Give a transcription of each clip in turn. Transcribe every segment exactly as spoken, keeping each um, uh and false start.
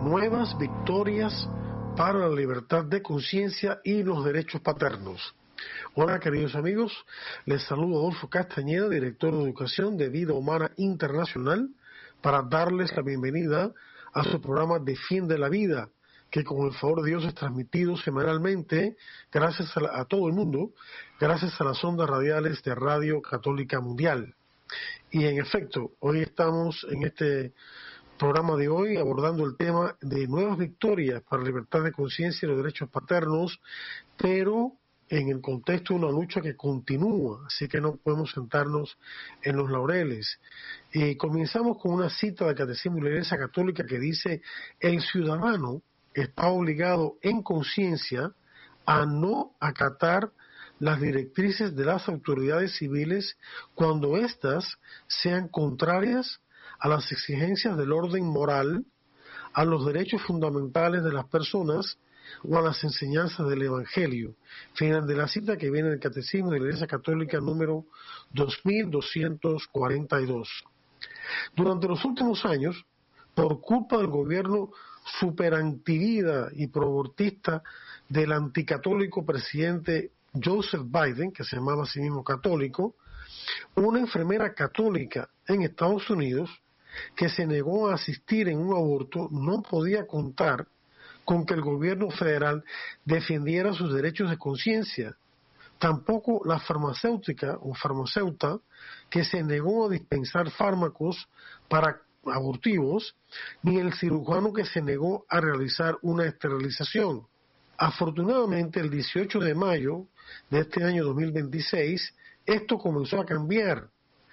nuevas victorias para la libertad de conciencia y los derechos paternos. Hola queridos amigos, les saludo Adolfo Castañeda, director de Educación de Vida Humana Internacional, para darles la bienvenida a su programa Defiende la Vida, que con el favor de Dios es transmitido semanalmente gracias a, la, a todo el mundo, gracias a las ondas radiales de Radio Católica Mundial. Y en efecto, hoy estamos en este programa de hoy abordando el tema de nuevas victorias para la libertad de conciencia y los derechos paternos, pero en el contexto de una lucha que continúa, así que no podemos sentarnos en los laureles. Y comenzamos con una cita del Catecismo de la Iglesia Católica que dice: el ciudadano está obligado en conciencia a no acatar las directrices de las autoridades civiles cuando éstas sean contrarias a las exigencias del orden moral, a los derechos fundamentales de las personas o a las enseñanzas del Evangelio. Final de la cita que viene del Catecismo de la Iglesia Católica número dos mil doscientos cuarenta y dos. Durante los últimos años, por culpa del gobierno superantivida y proabortista del anticatólico presidente Joseph Biden, que se llamaba a sí mismo católico, una enfermera católica en Estados Unidos que se negó a asistir en un aborto no podía contar con que el gobierno federal defendiera sus derechos de conciencia. Tampoco la farmacéutica o farmacéuta que se negó a dispensar fármacos para abortivos, ni el cirujano que se negó a realizar una esterilización. Afortunadamente, el dieciocho de mayo de este año dos mil veintiséis, esto comenzó a cambiar.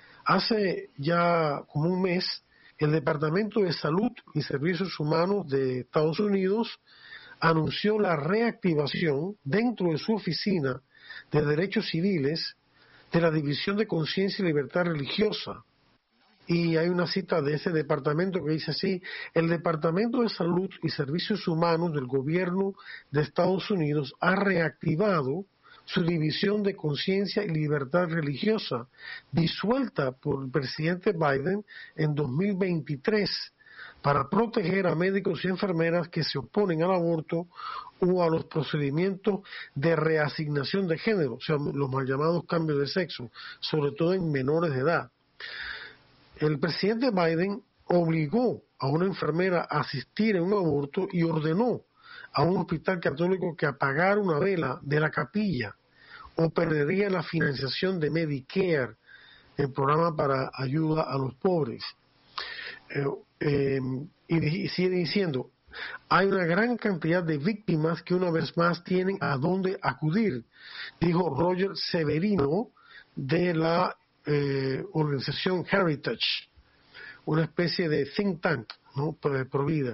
Hace ya como un mes, el Departamento de Salud y Servicios Humanos de Estados Unidos anunció la reactivación dentro de su oficina de Derechos Civiles de la División de Conciencia y Libertad Religiosa. Y hay una cita de ese departamento que dice así: el Departamento de Salud y Servicios Humanos del Gobierno de Estados Unidos ha reactivado su División de Conciencia y Libertad Religiosa, disuelta por el presidente Biden en dos mil veintitrés, para proteger a médicos y enfermeras que se oponen al aborto o a los procedimientos de reasignación de género, o sea, los mal llamados cambios de sexo, sobre todo en menores de edad. El presidente Biden obligó a una enfermera a asistir en un aborto y ordenó a un hospital católico que apagara una vela de la capilla o perdería la financiación de Medicare, el programa para ayuda a los pobres. Eh, eh, y, y sigue diciendo: hay una gran cantidad de víctimas que una vez más tienen a dónde acudir, dijo Roger Severino de la eh, organización Heritage, una especie de think tank, ¿no?, pro vida.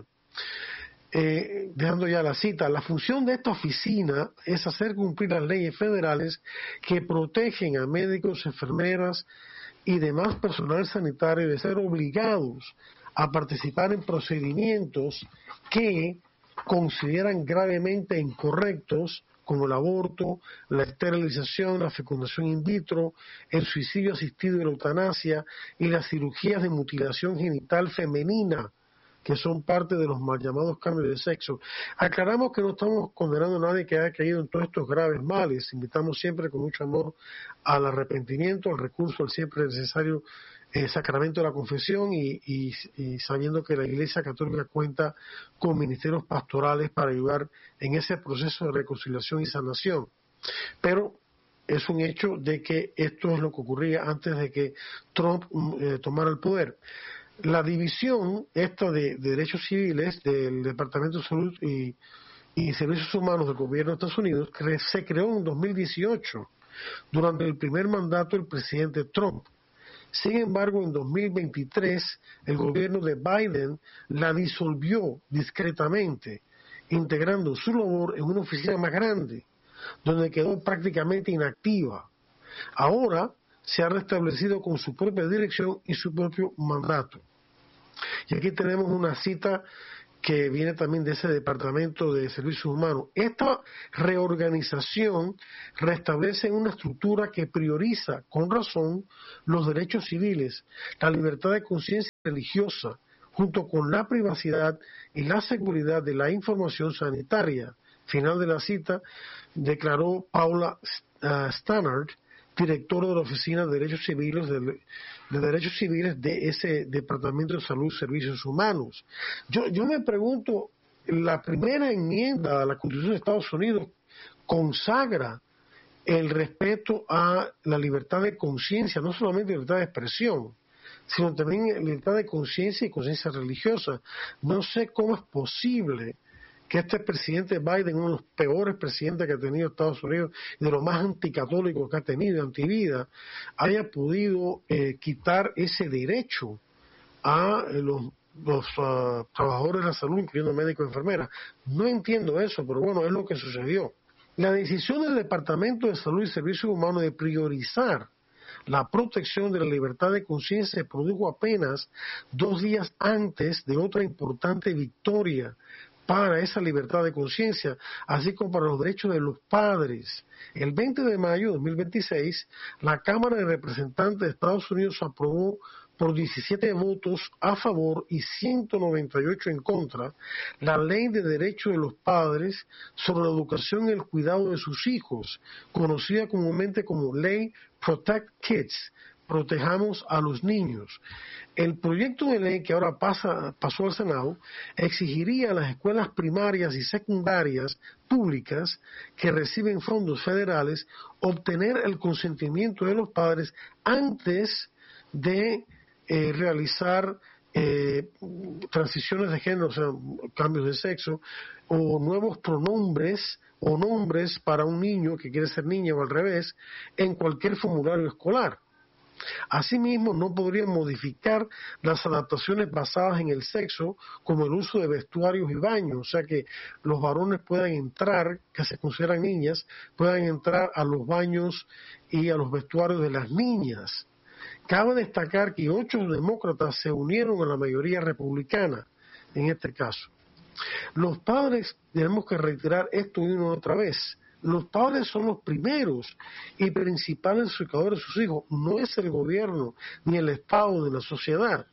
Eh, dejando ya la cita, la función de esta oficina es hacer cumplir las leyes federales que protegen a médicos, enfermeras y demás personal sanitario de ser obligados a participar en procedimientos que consideran gravemente incorrectos, como el aborto, la esterilización, la fecundación in vitro, el suicidio asistido y la eutanasia, y las cirugías de mutilación genital femenina, que son parte de los mal llamados cambios de sexo. Aclaramos que no estamos condenando a nadie que haya caído en todos estos graves males. Invitamos siempre con mucho amor al arrepentimiento, al recurso al siempre necesario eh, sacramento de la confesión y, y, y sabiendo que la Iglesia Católica cuenta con ministerios pastorales para ayudar en ese proceso de reconciliación y sanación. Pero es un hecho de que esto es lo que ocurría antes de que Trump eh, tomara el poder. La división esta de, de derechos civiles del Departamento de Salud y, y Servicios Humanos del Gobierno de Estados Unidos cre, se creó en dos mil dieciocho, durante el primer mandato del presidente Trump. Sin embargo, en dos mil veintitrés, el gobierno de Biden la disolvió discretamente, integrando su labor en una oficina más grande, donde quedó prácticamente inactiva. Ahora se ha restablecido con su propia dirección y su propio mandato. Y aquí tenemos una cita que viene también de ese Departamento de Servicios Humanos. Esta reorganización restablece una estructura que prioriza, con razón, los derechos civiles, la libertad de conciencia religiosa, junto con la privacidad y la seguridad de la información sanitaria. Final de la cita, declaró Paula uh, Stannard, directora de la Oficina de Derechos Civiles de, de Derechos Civiles de ese Departamento de Salud y Servicios Humanos. Yo, yo me pregunto, la primera enmienda a la Constitución de Estados Unidos consagra el respeto a la libertad de conciencia, no solamente libertad de expresión, sino también libertad de conciencia y conciencia religiosa. No sé cómo es posible que este presidente Biden, uno de los peores presidentes que ha tenido Estados Unidos y de los más anticatólicos que ha tenido, antivida, haya podido eh, quitar ese derecho a eh, los, los uh, trabajadores de la salud, incluyendo médicos y enfermeras. No entiendo eso, pero bueno, es lo que sucedió. La decisión del Departamento de Salud y Servicios Humanos de priorizar la protección de la libertad de conciencia se produjo apenas dos días antes de otra importante victoria para esa libertad de conciencia, así como para los derechos de los padres. El veinte de mayo de dos mil veintiséis, la Cámara de Representantes de Estados Unidos aprobó por diecisiete votos a favor y ciento noventa y ocho en contra la Ley de Derechos de los Padres sobre la educación y el cuidado de sus hijos, conocida comúnmente como Ley Protect Kids, Protejamos a los Niños. El proyecto de ley que ahora pasa, pasó al Senado exigiría a las escuelas primarias y secundarias públicas que reciben fondos federales obtener el consentimiento de los padres antes de eh, realizar eh, transiciones de género, o sea, cambios de sexo, o nuevos pronombres o nombres para un niño que quiere ser niña o al revés, en cualquier formulario escolar. Asimismo, no podrían modificar las adaptaciones basadas en el sexo, como el uso de vestuarios y baños, o sea que los varones puedan entrar, que se consideran niñas, puedan entrar a los baños y a los vestuarios de las niñas. Cabe destacar que ocho demócratas se unieron a la mayoría republicana en este caso. Los padres tenemos que reiterar esto una y otra vez. Los padres son los primeros y principales educadores de sus hijos, no es el gobierno ni el Estado de la sociedad.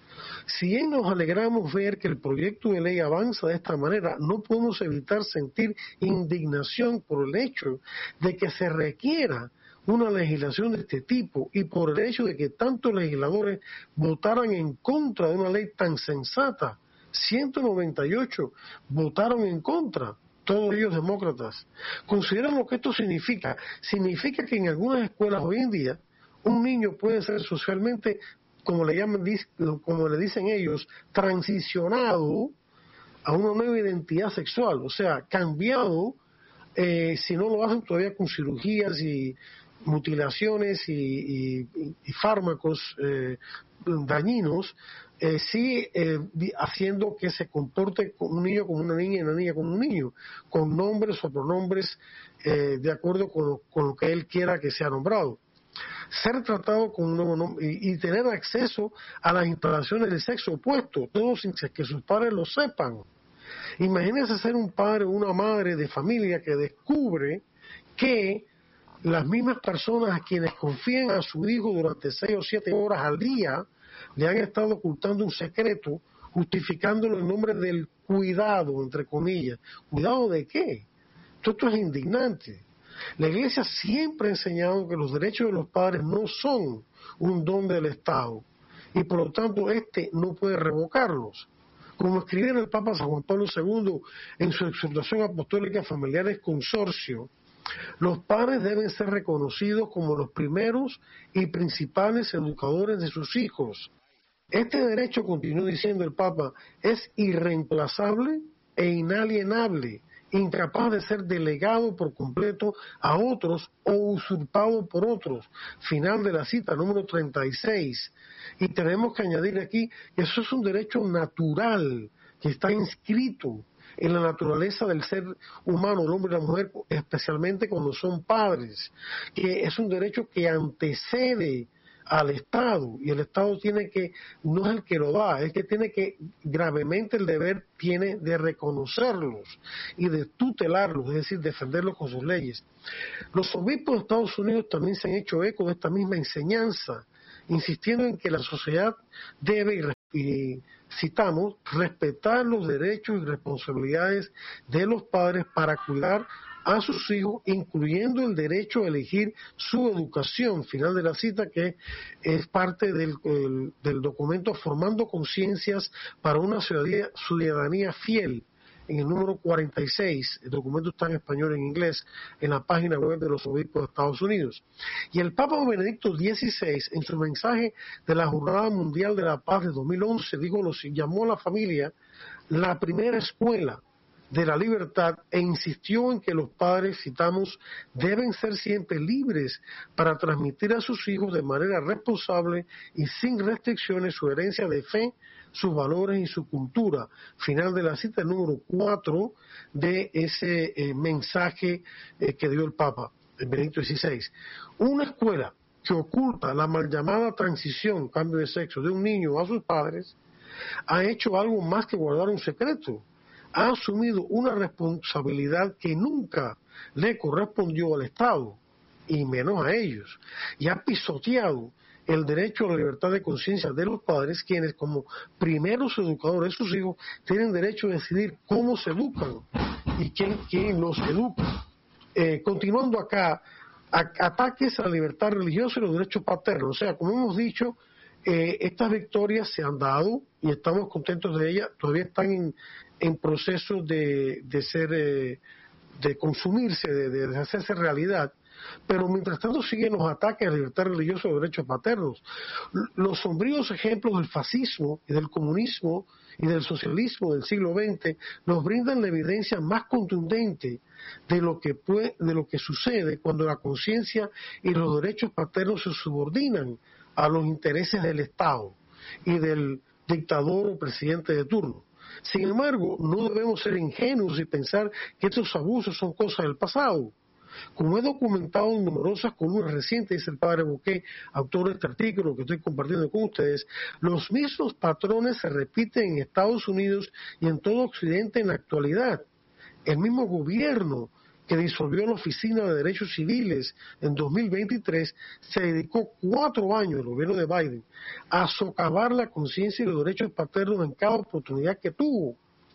Si bien nos alegramos ver que el proyecto de ley avanza de esta manera, no podemos evitar sentir indignación por el hecho de que se requiera una legislación de este tipo y por el hecho de que tantos legisladores votaran en contra de una ley tan sensata. ciento noventa y ocho votaron en contra. Todos ellos demócratas. ¿Consideran lo que esto significa? Significa que en algunas escuelas hoy en día un niño puede ser socialmente, como le llaman, como le dicen ellos, transicionado a una nueva identidad sexual, o sea, cambiado, eh, si no lo hacen todavía con cirugías y mutilaciones y, y, y fármacos eh, dañinos, eh, sí eh, haciendo que se comporte con un niño como una niña y una niña como un niño, con nombres o pronombres eh, de acuerdo con lo, con lo que él quiera que sea nombrado. Ser tratado con un nuevo nombre y, y tener acceso a las instalaciones del sexo opuesto, todo sin que sus padres lo sepan. Imagínense ser un padre o una madre de familia que descubre que las mismas personas a quienes confían a su hijo durante seis o siete horas al día le han estado ocultando un secreto, justificándolo en nombre del cuidado, entre comillas. ¿Cuidado de qué? Esto es indignante. La Iglesia siempre ha enseñado que los derechos de los padres no son un don del Estado y por lo tanto este no puede revocarlos. Como escribiera el Papa San Juan Pablo segundo en su exhortación apostólica Familiares Consorcio, los padres deben ser reconocidos como los primeros y principales educadores de sus hijos. Este derecho, continuó diciendo el Papa, es irreemplazable e inalienable, incapaz de ser delegado por completo a otros o usurpado por otros. Final de la cita número treinta y seis. Y tenemos que añadir aquí que eso es un derecho natural que está inscrito en la naturaleza del ser humano, el hombre y la mujer, especialmente cuando son padres, que es un derecho que antecede al Estado, y el Estado tiene que, no es el que lo da, es que tiene que, gravemente el deber tiene de reconocerlos y de tutelarlos, es decir, defenderlos con sus leyes. Los obispos de Estados Unidos también se han hecho eco de esta misma enseñanza, insistiendo en que la sociedad debe y citamos, respetar los derechos y responsabilidades de los padres para cuidar a sus hijos, incluyendo el derecho a elegir su educación, final de la cita, que es parte del, el, del documento Formando Conciencias para una ciudadanía, ciudadanía fiel, en el número cuarenta y seis, el documento está en español y en inglés, en la página web de los obispos de Estados Unidos. Y el Papa Benedicto dieciséis, en su mensaje de la Jornada Mundial de la Paz de dos mil once, dijo, lo, llamó a la familia la primera escuela de la libertad e insistió en que los padres, citamos, deben ser siempre libres para transmitir a sus hijos de manera responsable y sin restricciones su herencia de fe, sus valores y su cultura. Final de la cita número cuatro de ese eh, mensaje eh, que dio el Papa, el Benedicto dieciséis. Una escuela que oculta la mal llamada transición, cambio de sexo, de un niño a sus padres, ha hecho algo más que guardar un secreto. Ha asumido una responsabilidad que nunca le correspondió al Estado, y menos a ellos, y ha pisoteado el derecho a la libertad de conciencia de los padres, quienes como primeros educadores de sus hijos tienen derecho a decidir cómo se educan y quién, quién los educa. Eh, continuando acá, a, ataques a la libertad religiosa y los derechos paternos. O sea, como hemos dicho, eh, estas victorias se han dado y estamos contentos de ellas, todavía están en en proceso de, de ser, eh, de consumirse, de, de hacerse realidad, pero mientras tanto siguen los ataques a la libertad religiosa y los derechos paternos. Los sombríos ejemplos del fascismo y del comunismo y del socialismo del siglo veinte nos brindan la evidencia más contundente de lo que puede, de lo que sucede cuando la conciencia y los derechos paternos se subordinan a los intereses del Estado y del dictador o presidente de turno. Sin embargo, no debemos ser ingenuos y pensar que estos abusos son cosas del pasado. Como he documentado en numerosas columnas recientes, dice el padre Bouquet, autor de este artículo que estoy compartiendo con ustedes, los mismos patrones se repiten en Estados Unidos y en todo Occidente en la actualidad. El mismo gobierno que disolvió la Oficina de Derechos Civiles en dos mil veintitrés, se dedicó cuatro años, el gobierno de Biden, a socavar la conciencia y los derechos paternos en cada oportunidad que tuvo.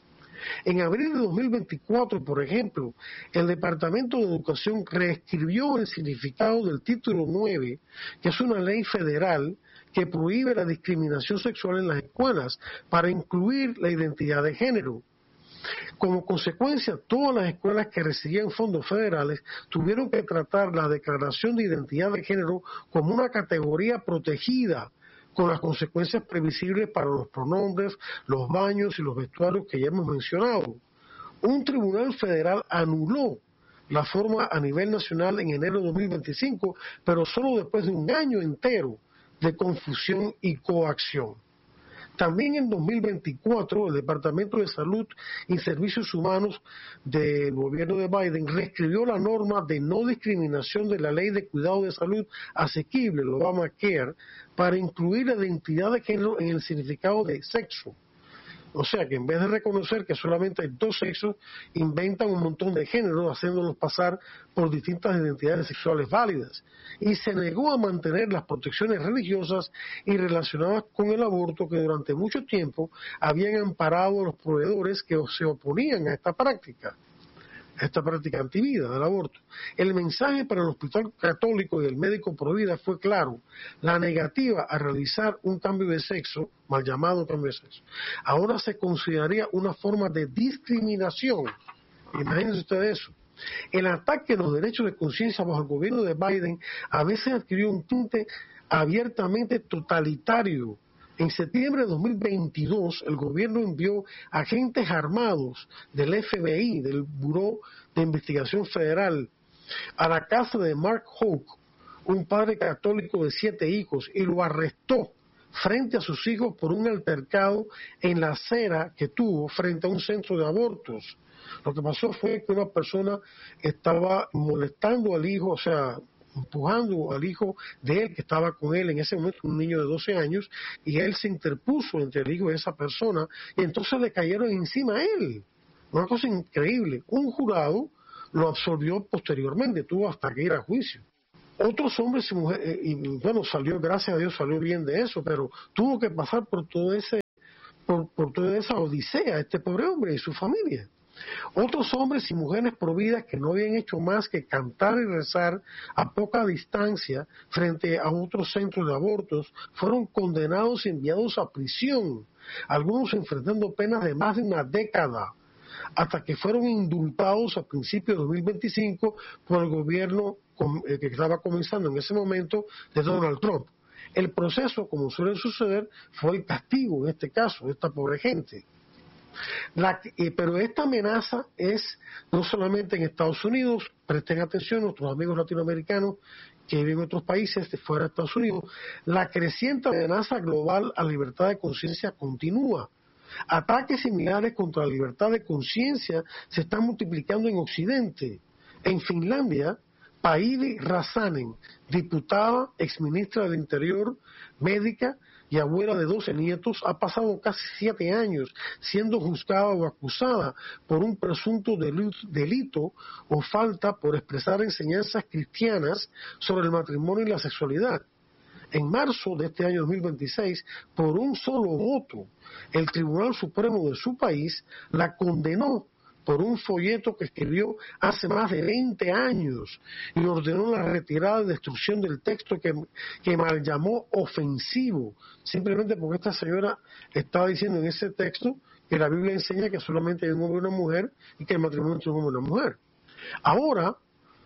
En abril de dos mil veinticuatro, por ejemplo, el Departamento de Educación reescribió el significado del título nueve, que es una ley federal que prohíbe la discriminación sexual en las escuelas para incluir la identidad de género. Como consecuencia, todas las escuelas que recibían fondos federales tuvieron que tratar la declaración de identidad de género como una categoría protegida, con las consecuencias previsibles para los pronombres, los baños y los vestuarios que ya hemos mencionado. Un tribunal federal anuló la forma a nivel nacional en enero de dos mil veinticinco, pero solo después de un año entero de confusión y coacción. También en dos mil veinticuatro, el Departamento de Salud y Servicios Humanos del gobierno de Biden reescribió la norma de no discriminación de la Ley de Cuidado de Salud Asequible, el Obamacare, para incluir la identidad de género en el significado de sexo. O sea que en vez de reconocer que solamente hay dos sexos, inventan un montón de géneros, haciéndolos pasar por distintas identidades sexuales válidas. Y se negó a mantener las protecciones religiosas y relacionadas con el aborto que durante mucho tiempo habían amparado a los proveedores que se oponían a esta práctica, a esta práctica antivida del aborto. El mensaje para el Hospital Católico y el médico pro vida fue claro: la negativa a realizar un cambio de sexo, mal llamado cambio de sexo, ahora se consideraría una forma de discriminación. Imagínense ustedes eso. El ataque a los derechos de conciencia bajo el gobierno de Biden a veces adquirió un tinte abiertamente totalitario. En septiembre de dos mil veintidós, el gobierno envió agentes armados del F B I, del Buró de Investigación Federal, a la casa de Mark Houck, un padre católico de siete hijos, y lo arrestó frente a sus hijos por un altercado en la acera que tuvo frente a un centro de abortos. Lo que pasó fue que una persona estaba molestando al hijo, o sea, empujando al hijo de él que estaba con él en ese momento, un niño de doce años, y él se interpuso entre el hijo de esa persona, y entonces le cayeron encima a él. Una cosa increíble. Un jurado lo absolvió posteriormente, tuvo hasta que ir a juicio. Otros hombres y mujeres, y bueno, salió, gracias a Dios, salió bien de eso, pero tuvo que pasar por todo ese por, por toda esa odisea, este pobre hombre y su familia. Otros hombres y mujeres providas que no habían hecho más que cantar y rezar a poca distancia frente a otros centros de abortos fueron condenados y enviados a prisión, algunos enfrentando penas de más de una década, hasta que fueron indultados a principios de dos mil veinticinco por el gobierno que estaba comenzando en ese momento de Donald Trump. El proceso, como suele suceder, fue el castigo en este caso de esta pobre gente. La, eh, pero esta amenaza es no solamente en Estados Unidos, presten atención nuestros amigos latinoamericanos que viven en otros países de fuera de Estados Unidos, la creciente amenaza global a la libertad de conciencia continúa. Ataques similares contra la libertad de conciencia se están multiplicando en Occidente. En Finlandia, Päivi Räsänen, diputada, exministra del Interior, médica y abuela de doce nietos, ha pasado casi siete años siendo juzgada o acusada por un presunto delito o falta por expresar enseñanzas cristianas sobre el matrimonio y la sexualidad. En marzo de este año dos mil veintiséis, por un solo voto, el Tribunal Supremo de su país la condenó por un folleto que escribió hace más de veinte años y ordenó la retirada y destrucción del texto que, que mal llamó ofensivo, simplemente porque esta señora estaba diciendo en ese texto que la Biblia enseña que solamente hay un hombre y una mujer y que el matrimonio entre un hombre y una mujer. Ahora,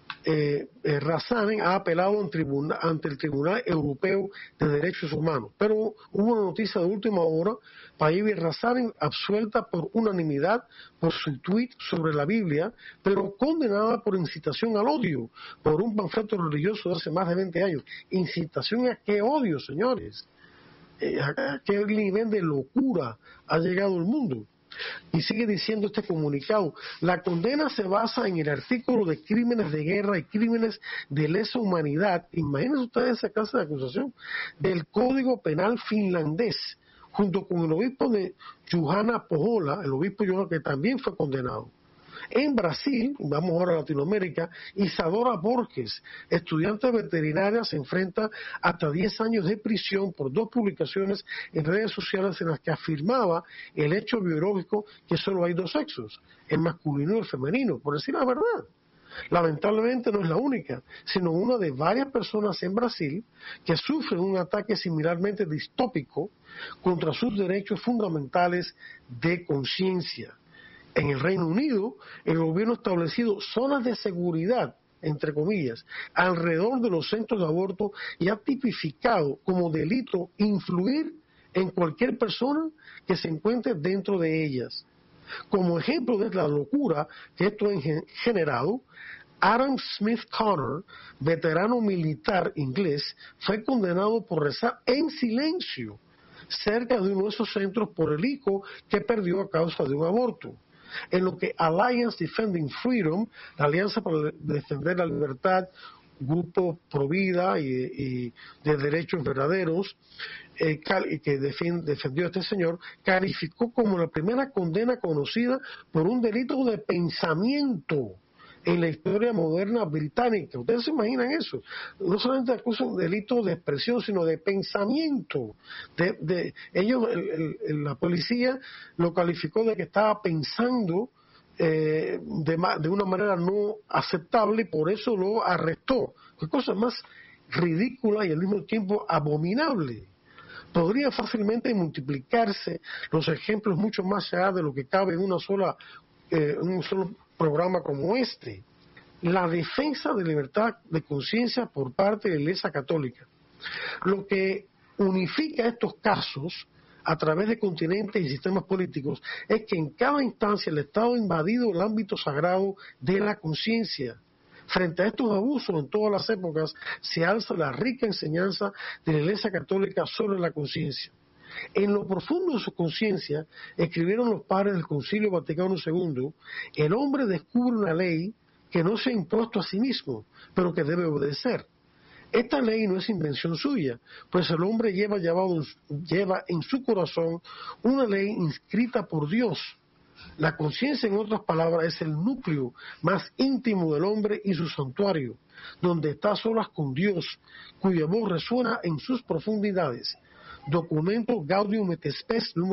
Eh, eh, Räsänen ha apelado en tribuna, ante el Tribunal Europeo de Derechos Humanos, pero hubo una noticia de última hora: Päivi Räsänen absuelta por unanimidad por su tuit sobre la Biblia, pero condenada por incitación al odio por un panfleto religioso de hace más de veinte años. ¿Incitación a qué odio, señores? Eh, ¿A qué nivel de locura ha llegado el mundo? Y sigue diciendo este comunicado: la condena se basa en el artículo de crímenes de guerra y crímenes de lesa humanidad, imagínense ustedes esa clase de acusación, del Código Penal finlandés, junto con el obispo de Juhana Pohjola, el obispo Juhana, que también fue condenado. En Brasil, vamos ahora a Latinoamérica, Isadora Borges, estudiante veterinaria, se enfrenta hasta diez años de prisión por dos publicaciones en redes sociales en las que afirmaba el hecho biológico que solo hay dos sexos, el masculino y el femenino, por decir la verdad. Lamentablemente no es la única, sino una de varias personas en Brasil que sufren un ataque similarmente distópico contra sus derechos fundamentales de conciencia. En el Reino Unido, el gobierno ha establecido zonas de seguridad, entre comillas, alrededor de los centros de aborto y ha tipificado como delito influir en cualquier persona que se encuentre dentro de ellas. Como ejemplo de la locura que esto ha generado, Adam Smith Connor, veterano militar inglés, fue condenado por rezar en silencio cerca de uno de esos centros por el hijo que perdió a causa de un aborto. En lo que Alliance Defending Freedom, la Alianza para Defender la Libertad, grupo pro vida y, y de derechos verdaderos, eh, que defiend, defendió a este señor, calificó como la primera condena conocida por un delito de pensamiento en la historia moderna británica. ¿Ustedes se imaginan eso? No solamente acusan un delito de expresión, sino de pensamiento. De, de, ellos, el, el, la policía lo calificó de que estaba pensando eh, de, de una manera no aceptable y por eso lo arrestó. Qué cosa más ridícula y al mismo tiempo abominable. Podría fácilmente multiplicarse los ejemplos mucho más allá de lo que cabe en una sola, eh, un solo programa como este. La defensa de libertad de conciencia por parte de la Iglesia Católica. Lo que unifica estos casos a través de continentes y sistemas políticos es que en cada instancia el Estado ha invadido el ámbito sagrado de la conciencia. Frente a estos abusos en todas las épocas se alza la rica enseñanza de la Iglesia Católica sobre la conciencia. En lo profundo de su conciencia, escribieron los padres del Concilio Vaticano segundo, el hombre descubre una ley que no se ha impuesto a sí mismo, pero que debe obedecer. Esta ley no es invención suya, pues el hombre lleva, llevado, lleva en su corazón una ley inscrita por Dios. La conciencia, en otras palabras, es el núcleo más íntimo del hombre y su santuario, donde está a solas con Dios, cuya voz resuena en sus profundidades. Documento Gaudium et Spes número